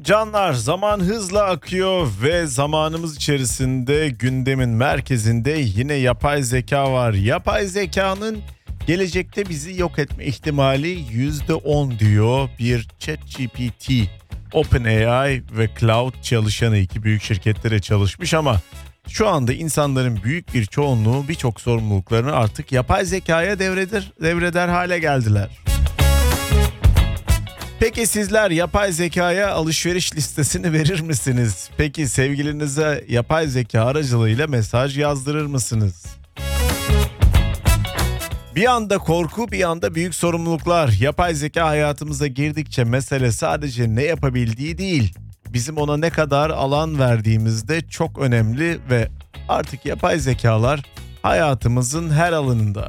Canlar, zaman hızla akıyor ve zamanımız içerisinde gündemin merkezinde yine yapay zeka var. Yapay zekanın gelecekte bizi yok etme ihtimali %10 diyor bir ChatGPT. OpenAI ve Cloud çalışanı iki büyük şirketlere çalışmış ama şu anda insanların büyük bir çoğunluğu birçok sorumluluklarını artık yapay zekaya devreder hale geldiler. Peki sizler yapay zekaya alışveriş listesini verir misiniz? Peki sevgilinize yapay zeka aracılığıyla mesaj yazdırır mısınız? Bir anda korku, bir anda büyük sorumluluklar. Yapay zeka hayatımıza girdikçe mesele sadece ne yapabildiği değil, bizim ona ne kadar alan verdiğimizde çok önemli ve artık yapay zekalar hayatımızın her alanında.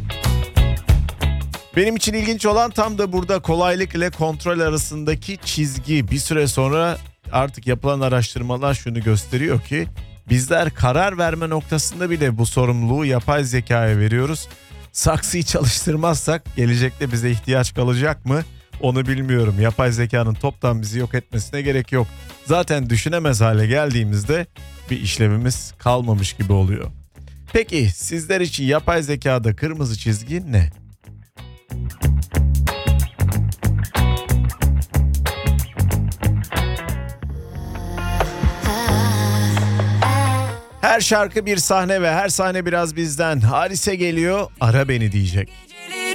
Benim için ilginç olan tam da burada kolaylık ile kontrol arasındaki çizgi. Bir süre sonra artık yapılan araştırmalar şunu gösteriyor ki bizler karar verme noktasında bile bu sorumluluğu yapay zekaya veriyoruz. Saksıyı çalıştırmazsak gelecekte bize ihtiyaç kalacak mı? Onu bilmiyorum. Yapay zekanın toptan bizi yok etmesine gerek yok. Zaten düşünemez hale geldiğimizde bir işlevimiz kalmamış gibi oluyor. Peki sizler için yapay zekada kırmızı çizgi ne? Her şarkı bir sahne ve her sahne biraz bizden. Harise geliyor, ara beni diyecek.